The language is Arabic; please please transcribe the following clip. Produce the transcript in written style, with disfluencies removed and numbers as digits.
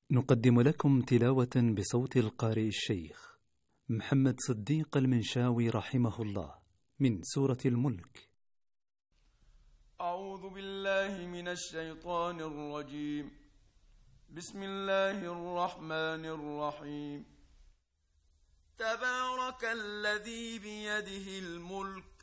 نقدم لكم تلاوة بصوت القارئ الشيخ محمد صديق المنشاوي رحمه الله من سورة الملك. أعوذ بالله من الشيطان الرجيم. بسم الله الرحمن الرحيم. تبارك الذي بيده الملك